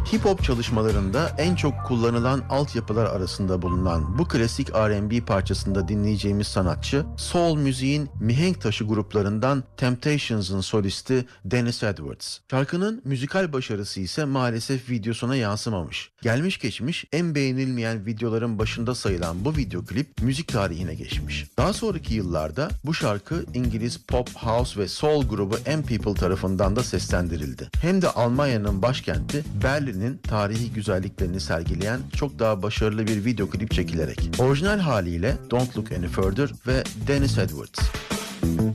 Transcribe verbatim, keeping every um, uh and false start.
Hip hop çalışmalarında en çok kullanılan altyapılar arasında bulunan bu klasik R and B parçasında dinleyeceğimiz sanatçı, soul müziğin mihenk taşı gruplarından Temptations'ın solisti Dennis Edwards. Şarkının müzikal başarısı ise maalesef videosuna yansımamış. Gelmiş geçmiş en beğenilmeyen videoların başında sayılan bu video klip müzik tarihine geçmiş. Daha sonraki yıllarda bu şarkı İngiliz pop, house ve soul grubu M People tarafından da seslendirildi. Hem de Almanya'nın başkenti Berlin'in tarihi güzelliklerini sergileyen çok daha başarılı bir video klip çekilerek. Orijinal haliyle Don't Look Any Further ve Dennis Edwards.